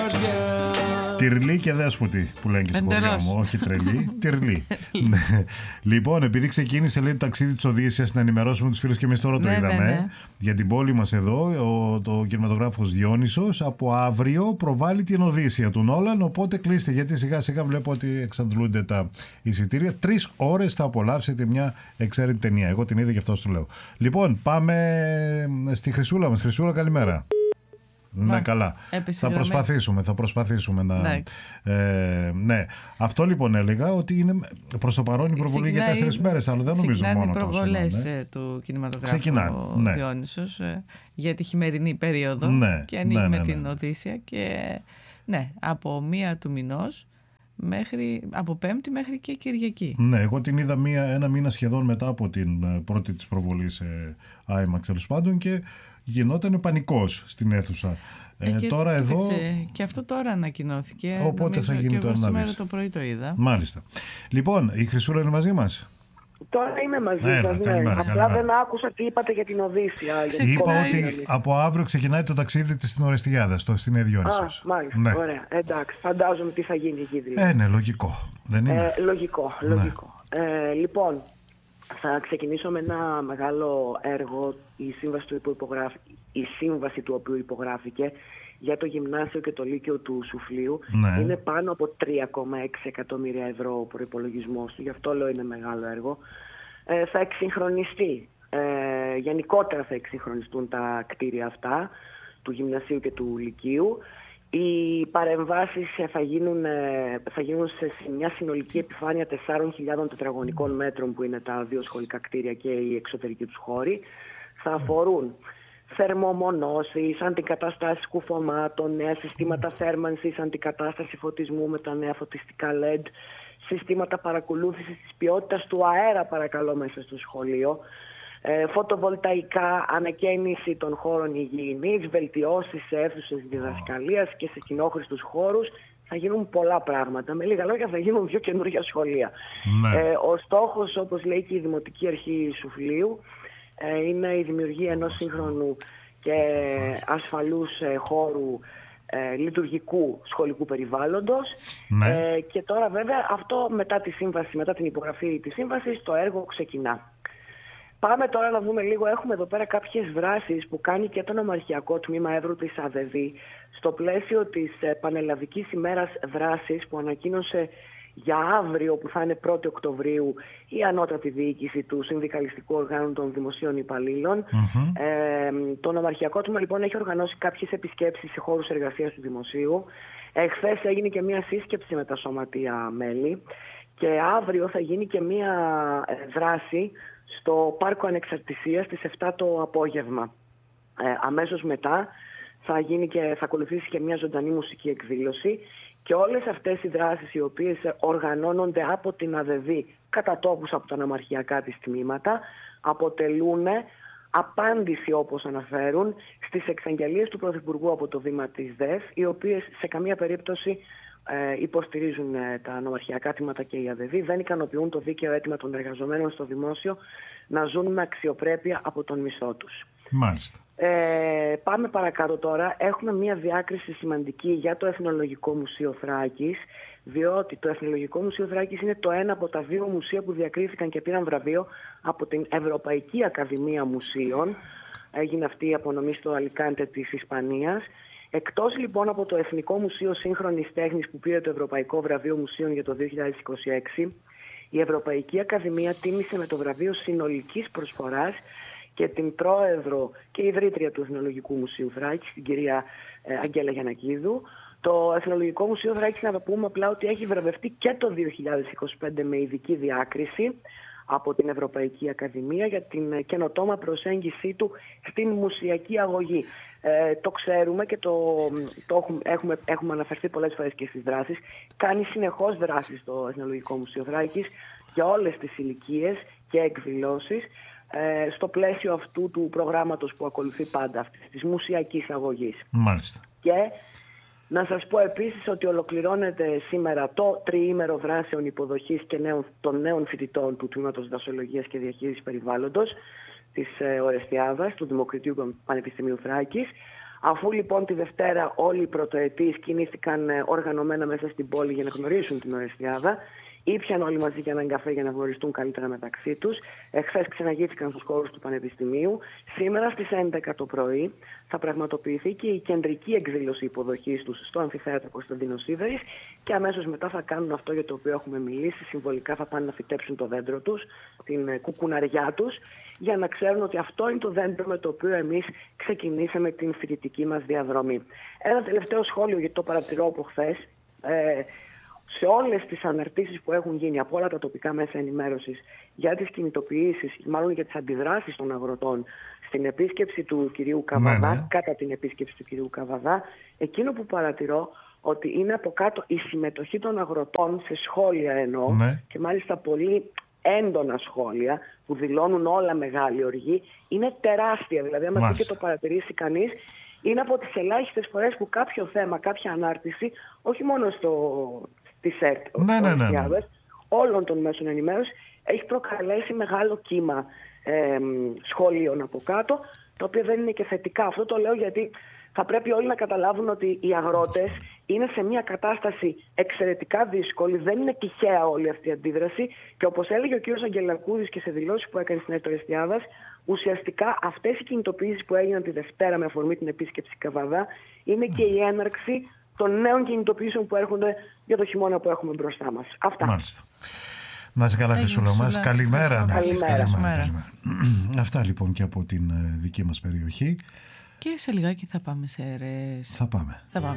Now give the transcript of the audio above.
καρδιά. Τυρλή και δέσποτη που λένε και στην χωριά μου. Όχι τρελή, τυρλή. Λοιπόν, επειδή ξεκίνησε λέει το ταξίδι της Οδύσσειας, να ενημερώσουμε τους φίλους και εμείς τώρα το είδαμε. Για την πόλη μας εδώ, το κινηματογράφος Διόνυσος από αύριο προβάλλει την Οδύσσεια του Νόλαν. Οπότε κλείστε, γιατί σιγά σιγά βλέπω ότι εξαντλούνται τα εισιτήρια. 3 ώρες θα απολαύσετε μια εξαίρετη ταινία. Εγώ την είδα και αυτό σου λέω. Λοιπόν, πάμε στη Χρυσούλα μας. Χρυσούλα, καλημέρα. Ναι, καλά. Θα προσπαθήσουμε να. Ναι. Αυτό λοιπόν έλεγα ότι είναι προς το παρόν η προβολή για 4 μέρες, αλλά δεν νομίζω μόνο τόσο. Ξεκινάνε οι προβολές του κινηματογράφου Διόνυσος για τη χειμερινή περίοδο και ανοίγει με την Οδύσσεια και από 1 του μηνός από Πέμπτη μέχρι και Κυριακή. Ναι, εγώ την είδα ένα μήνα σχεδόν μετά από την πρώτη της προβολή σε IMAX τέλος πάντων και γινόταν πανικός στην αίθουσα. Τώρα εδώ. Και αυτό τώρα ανακοινώθηκε. Οπότε θα γίνει το σήμερα το πρωί το είδα. Μάλιστα. Λοιπόν, η Χρυσούλα είναι μαζί μας. Τώρα είμαι μαζί σας. Απλά δεν άκουσα τι είπατε για την Οδύσσεια. Είπα ότι από αύριο ξεκινάει το ταξίδι της στην Ορεστιάδα, στην Διόνυσος. Μάλιστα. Ναι. Ωραία. Εντάξει. Φαντάζομαι τι θα γίνει εκεί δηλαδή. Ναι, λογικό. Δεν είναι. Λογικό. Λοιπόν, θα ξεκινήσω με ένα μεγάλο έργο, η σύμβαση του οποίου υπογράφηκε για το γυμνάσιο και το λύκειο του Σουφλίου. Ναι. Είναι πάνω από 3,6 εκατομμύρια ευρώ ο προϋπολογισμός του, γι' αυτό λέω είναι μεγάλο έργο. Θα εξυγχρονιστεί, γενικότερα θα εξυγχρονιστούν τα κτίρια αυτά του γυμνασίου και του λυκείου. Οι παρεμβάσεις θα γίνουν σε μια συνολική επιφάνεια 4.000 τετραγωνικών μέτρων που είναι τα 2 σχολικά κτίρια και οι εξωτερικοί τους χώροι. Θα αφορούν θερμομονώσεις, αντικαταστάσεις κουφωμάτων, νέα συστήματα θέρμανσης, αντικατάσταση φωτισμού με τα νέα φωτιστικά LED, συστήματα παρακολούθησης της ποιότητας του αέρα παρακαλώ μέσα στο σχολείο, φωτοβολταϊκά, ανακαίνιση των χώρων υγιεινής, βελτιώσεις σε αίθουσες διδασκαλίας και σε κοινόχρηστους χώρους. Θα γίνουν πολλά πράγματα. Με λίγα λόγια θα γίνουν 2 καινούργια σχολεία. Ο στόχος, όπως λέει και η Δημοτική Αρχή Σουφλίου, είναι η δημιουργία ενός σύγχρονου και ασφαλούς χώρου λειτουργικού σχολικού περιβάλλοντος. Και τώρα βέβαια αυτό μετά την υπογραφή της σύμβασης το έργο ξεκινά. Πάμε τώρα να δούμε λίγο, έχουμε εδώ πέρα κάποιες δράσεις που κάνει και το Νομαρχιακό Τμήμα Εύρου της ΑΔΔ στο πλαίσιο της Πανελλαδικής ημέρας δράσης που ανακοίνωσε για αύριο που θα είναι 1η Οκτωβρίου η ανώτατη διοίκηση του Συνδικαλιστικού Οργάνου των Δημοσίων Υπαλλήλων. Το Νομαρχιακό Τμήμα λοιπόν έχει οργανώσει κάποιες επισκέψεις σε χώρους εργασίας του Δημοσίου. Χθες έγινε και μια σύσκεψη με τα σωματεία μέλη και αύριο θα γίνει και μια δράση στο Πάρκο Ανεξαρτησίας στις 7 το απόγευμα. Αμέσως μετά θα ακολουθήσει και μια ζωντανή μουσική εκδήλωση και όλες αυτές οι δράσεις οι οποίες οργανώνονται από την ΑΔΔ κατά τόπους από τα νομαρχιακά της τμήματα αποτελούν απάντηση όπως αναφέρουν στις εξαγγελίες του Πρωθυπουργού από το βήμα της ΔΕΦ οι οποίες σε καμία περίπτωση υποστηρίζουν τα νομαρχιακά τμήματα και η ΑΔΔ, δεν ικανοποιούν το δίκαιο αίτημα των εργαζομένων στο δημόσιο να ζουν με αξιοπρέπεια από τον μισθό τους. Μάλιστα. Πάμε παρακάτω τώρα. Έχουμε μια διάκριση σημαντική για το Εθνολογικό Μουσείο Θράκης, διότι το Εθνολογικό Μουσείο Θράκης είναι το ένα από τα 2 μουσεία που διακρίθηκαν και πήραν βραβείο από την Ευρωπαϊκή Ακαδημία Μουσείων. Έγινε αυτή η απονομή στο Αλικάντε της Ισπανίας. Εκτός λοιπόν από το Εθνικό Μουσείο Σύγχρονης Τέχνης που πήρε το Ευρωπαϊκό Βραβείο Μουσείων για το 2026, η Ευρωπαϊκή Ακαδημία τίμησε με το βραβείο συνολικής προσφοράς και την πρόεδρο και ιδρύτρια του Εθνολογικού Μουσείου Θράκης, την κυρία Αγγέλα Γιαννακίδου. Το Εθνολογικό Μουσείο Θράκης, να το πούμε απλά, ότι έχει βραβευτεί και το 2025 με ειδική διάκριση από την Ευρωπαϊκή Ακαδημία για την καινοτόμα προσέγγιση του στην μουσιακή αγωγή. Το ξέρουμε και έχουμε αναφερθεί πολλές φορές και στις δράσεις. Κάνει συνεχώς δράσεις στο Εθνολογικό Μουσείο Θράκης για όλες τις ηλικίες και εκδηλώσεις στο πλαίσιο αυτού του προγράμματος που ακολουθεί πάντα αυτής της μουσιακής αγωγής. Μάλιστα. Και να σας πω επίσης ότι ολοκληρώνεται σήμερα το τριήμερο δράσεων υποδοχής και των νέων φοιτητών του Τμήματος Δασολογίας και Διαχείρισης Περιβάλλοντος της Ορεστιάδας, του Δημοκρατίου Πανεπιστημίου Θράκης. Αφού λοιπόν τη Δευτέρα όλοι οι πρωτοετής κινήθηκαν οργανωμένα μέσα στην πόλη για να γνωρίσουν την Ορεστιάδα, ήπιαν όλοι μαζί για έναν καφέ για να γνωριστούν καλύτερα μεταξύ τους. Εχθές ξαναγήθηκαν στους χώρους του Πανεπιστημίου. Σήμερα στις 11 το πρωί θα πραγματοποιηθεί και η κεντρική εκδήλωση υποδοχής τους στο Αμφιθέατρο Κωνσταντίνος Σίδερης και αμέσως μετά θα κάνουν αυτό για το οποίο έχουμε μιλήσει. Συμβολικά θα πάνε να φυτέψουν το δέντρο τους, την κουκουναριά τους, για να ξέρουν ότι αυτό είναι το δέντρο με το οποίο εμείς ξεκινήσαμε την φοιτητική μας διαδρομή. Ένα τελευταίο σχόλιο, γιατί το παρατηρώ από χθες. Σε όλες τις αναρτήσεις που έχουν γίνει από όλα τα τοπικά μέσα ενημέρωσης για τις κινητοποιήσεις, μάλλον για τις αντιδράσεις των αγροτών στην επίσκεψη του κυρίου Καβαδά, κατά την επίσκεψη του κυρίου Καβαδά, εκείνο που παρατηρώ ότι είναι από κάτω η συμμετοχή των αγροτών σε σχόλια εννοώ, και μάλιστα πολύ έντονα σχόλια που δηλώνουν όλα μεγάλη οργή, είναι τεράστια. Δηλαδή, άμα και το παρατηρήσει κανείς, είναι από τις ελάχιστες φορές που κάποιο θέμα, κάποια ανάρτηση, όχι μόνο τη ΕΡΤ, όλων των μέσων ενημέρωσης, έχει προκαλέσει μεγάλο κύμα σχόλιων από κάτω, τα οποία δεν είναι και θετικά. Αυτό το λέω γιατί θα πρέπει όλοι να καταλάβουν ότι οι αγρότες είναι σε μια κατάσταση εξαιρετικά δύσκολη, δεν είναι τυχαία όλη αυτή η αντίδραση και όπως έλεγε ο κ. Αγγελακούδης και σε δηλώσεις που έκανε στην ΕΡΤ Ορεστιάδας, ουσιαστικά αυτές οι κινητοποιήσεις που έγιναν τη Δευτέρα με αφορμή την επίσκεψη Καβαδά είναι και η έναρξη των νέων κινητοποιήσεων που έρχονται για το χειμώνα που έχουμε μπροστά μας. Αυτά. Μάλιστα. Να είσαι καλά, Χρυσούλα μας. Καλημέρα. Καλημέρα. Αυτά λοιπόν και από την δική μας περιοχή. Και σε λιγάκι θα πάμε σε αίρες. Θα πάμε.